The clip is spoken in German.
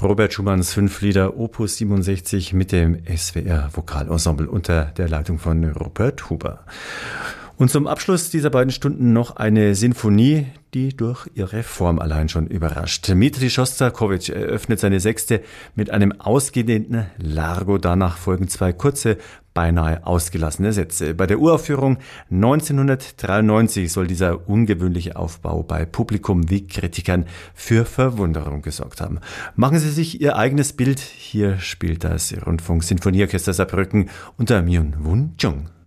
Robert Schumanns 5 Lieder Opus 67 mit dem SWR Vokalensemble unter der Leitung von Rupert Huber. Und zum Abschluss dieser beiden Stunden noch eine Sinfonie, die durch ihre Form allein schon überrascht. Dmitri Schostakowitsch eröffnet seine Sechste mit einem ausgedehnten Largo. Danach folgen zwei kurze, beinahe ausgelassene Sätze. Bei der Uraufführung 1993 soll dieser ungewöhnliche Aufbau bei Publikum wie Kritikern für Verwunderung gesorgt haben. Machen Sie sich Ihr eigenes Bild. Hier spielt das Rundfunksinfonieorchester Saarbrücken unter Myung-Whun Chung.